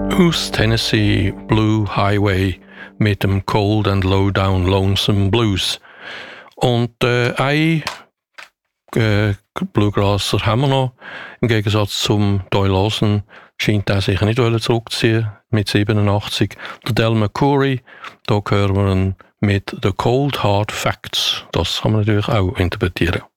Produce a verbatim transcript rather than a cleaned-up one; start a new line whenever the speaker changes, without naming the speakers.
Aus Tennessee Blue Highway mit dem Cold and Low Down Lonesome Blues. Und äh, ein äh, Bluegrasser haben wir noch. Im Gegensatz zum Doyle Lawson scheint er sich nicht zurückziehen mit siebenundachtzig. Der Del McCoury, da hören wir ihn mit The Cold Hard Facts. Das kann man natürlich auch interpretieren.